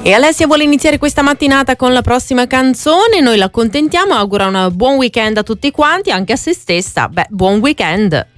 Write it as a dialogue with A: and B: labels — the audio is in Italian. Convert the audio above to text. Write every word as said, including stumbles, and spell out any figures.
A: E Alessia vuole iniziare questa mattinata con la prossima canzone, noi la accontentiamo, augura un buon weekend a tutti quanti, anche a se stessa. Beh, buon weekend.